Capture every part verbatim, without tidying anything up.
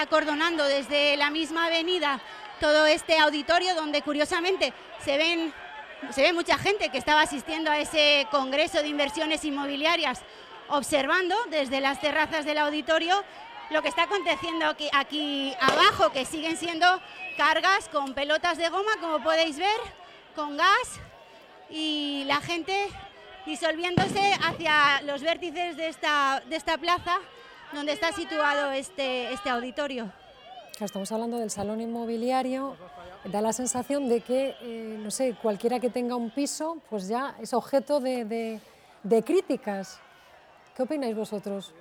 acordonando desde la misma avenida todo este auditorio donde curiosamente se ven, se ve mucha gente que estaba asistiendo a ese congreso de inversiones inmobiliarias, observando desde las terrazas del auditorio lo que está aconteciendo aquí, aquí abajo, que siguen siendo cargas con pelotas de goma, como podéis ver, con gas, y la gente disolviéndose hacia los vértices de esta, de esta plaza donde está situado este, este auditorio. Estamos hablando del salón inmobiliario, da la sensación de que, eh, no sé, cualquiera que tenga un piso, pues ya es objeto de, de, de críticas. ¿Qué opináis vosotros?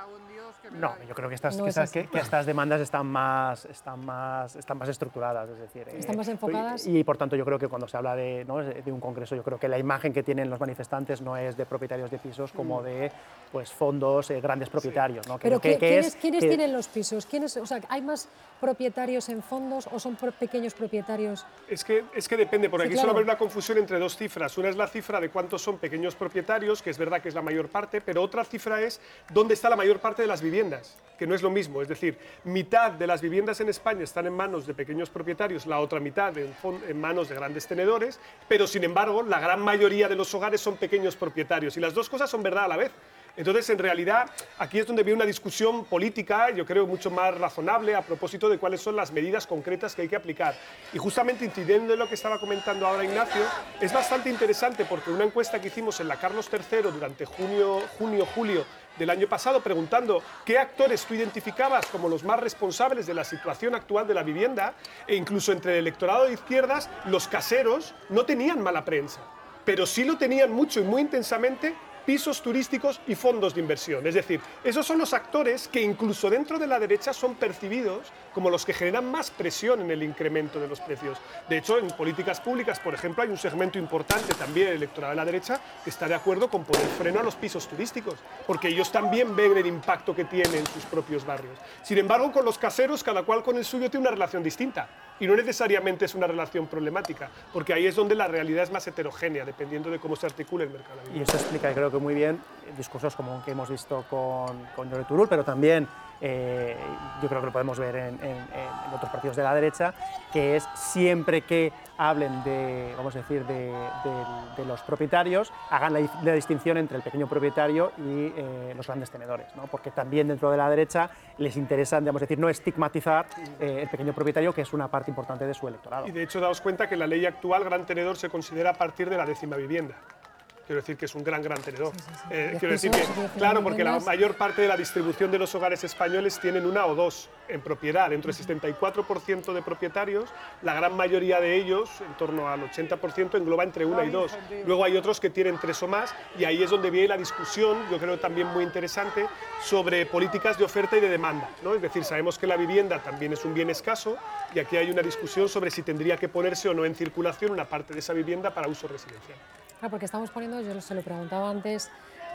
No, yo creo que estas, no que, es que, que estas demandas están más, están, más, están más estructuradas, es decir... Están eh, más enfocadas. Y, y por tanto yo creo que cuando se habla de, ¿no? de un congreso, yo creo que la imagen que tienen los manifestantes no es de propietarios de pisos como de pues, fondos, eh, grandes propietarios. ¿No? Pero que, que, que ¿quiénes, es, ¿quiénes que... tienen los pisos? ¿Quiénes, o sea, ¿hay más propietarios en fondos o son pequeños propietarios? Es que, es que depende, porque sí, aquí claro. suele haber una confusión entre dos cifras. Una es la cifra de cuántos son pequeños propietarios, que es verdad que es la mayor parte, pero otra cifra es dónde está la mayor parte de las viviendas, que no es lo mismo. Es decir, mitad de las viviendas en España están en manos de pequeños propietarios, la otra mitad en, en manos de grandes tenedores, pero sin embargo la gran mayoría de los hogares son pequeños propietarios, y las dos cosas son verdad a la vez. Entonces, en realidad, aquí es donde viene una discusión política, yo creo, mucho más razonable a propósito de cuáles son las medidas concretas que hay que aplicar. Y justamente, incidiendo en lo que estaba comentando ahora Ignacio, es bastante interesante porque una encuesta que hicimos en la Carlos tercero durante junio, junio, julio del año pasado, preguntando qué actores tú identificabas como los más responsables de la situación actual de la vivienda, e incluso entre el electorado de izquierdas, los caseros no tenían mala prensa, pero sí lo tenían mucho y muy intensamente pisos turísticos y fondos de inversión. Es decir, esos son los actores que incluso dentro de la derecha son percibidos como los que generan más presión en el incremento de los precios. De hecho, en políticas públicas, por ejemplo, hay un segmento importante también electoral de la derecha que está de acuerdo con poner freno a los pisos turísticos, porque ellos también ven el impacto que tiene en sus propios barrios. Sin embargo, con los caseros, cada cual con el suyo tiene una relación distinta. Y no necesariamente es una relación problemática, porque ahí es donde la realidad es más heterogénea, dependiendo de cómo se articula el mercado. Y eso explica, creo que muy bien, discursos como que hemos visto con, con Jordi Turull, pero también eh, yo creo que lo podemos ver en, en, en otros partidos de la derecha, que es siempre que hablen de, vamos a decir, de, de, de los propietarios, hagan la, la distinción entre el pequeño propietario y eh, los grandes tenedores, ¿no? Porque también dentro de la derecha les interesa, digamos, decir, no estigmatizar eh, el pequeño propietario, que es una parte importante de su electorado. Y de hecho, daos cuenta que en la ley actual, gran tenedor se considera a partir de la décima vivienda. Quiero decir que es un gran, gran tenedor. Sí, sí, sí. Eh, quiero decir que, claro, porque la mayor parte de la distribución de los hogares españoles tienen una o dos en propiedad. Dentro del sesenta y cuatro por ciento de propietarios, la gran mayoría de ellos, en torno al ochenta por ciento, engloba entre una y dos. Luego hay otros que tienen tres o más, y ahí es donde viene la discusión, yo creo también muy interesante, sobre políticas de oferta y de demanda, ¿no? Es decir, sabemos que la vivienda también es un bien escaso, y aquí hay una discusión sobre si tendría que ponerse o no en circulación una parte de esa vivienda para uso residencial. Claro, porque estamos poniendo, yo se lo preguntaba antes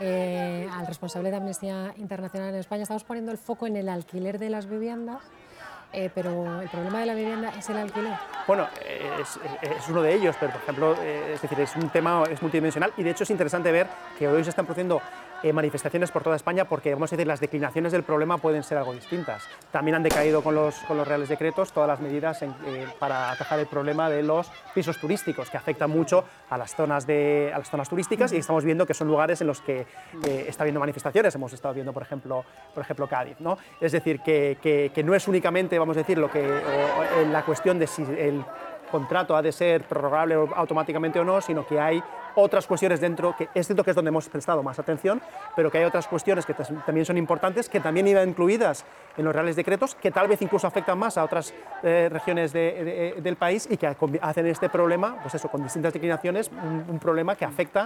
eh, al responsable de Amnistía Internacional en España, estamos poniendo el foco en el alquiler de las viviendas, eh, pero el problema de la vivienda es el alquiler. Bueno, es, es uno de ellos, pero por ejemplo, eh, es decir, es un tema es multidimensional, y de hecho es interesante ver que hoy se están produciendo eh, manifestaciones por toda España, porque vamos a decir, las declinaciones del problema pueden ser algo distintas. También han decaído con los, con los reales decretos todas las medidas en, eh, para atajar el problema de los pisos turísticos, que afectan mucho a las zonas, de, a las zonas turísticas, y estamos viendo que son lugares en los que eh, está habiendo manifestaciones. Hemos estado viendo, por ejemplo, por ejemplo Cádiz, ¿no? Es decir, que, que, que no es únicamente, vamos a decir, lo que, o, la cuestión de si el contrato ha de ser prorrogable automáticamente o no, sino que hay otras cuestiones dentro, que es cierto que es donde hemos prestado más atención, pero que hay otras cuestiones que también son importantes, que también iban incluidas en los reales decretos, que tal vez incluso afectan más a otras eh, regiones de, de, del país, y que hacen este problema, pues eso, con distintas declinaciones, un, un problema que afecta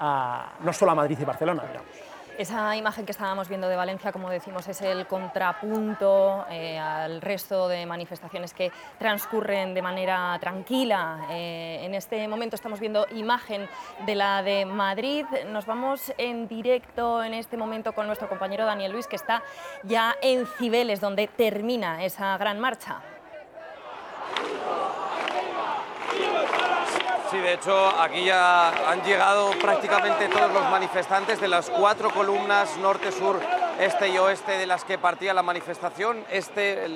a, no solo a Madrid y Barcelona, digamos. Esa imagen que estábamos viendo de Valencia, como decimos, es el contrapunto eh, al resto de manifestaciones que transcurren de manera tranquila. Eh, en este momento estamos viendo imagen de la de Madrid. Nos vamos en directo en este momento con nuestro compañero Daniel Luis, que está ya en Cibeles, donde termina esa gran marcha. Sí, de hecho, aquí ya han llegado prácticamente todos los manifestantes de las cuatro columnas norte, sur, este y oeste de las que partía la manifestación. Este,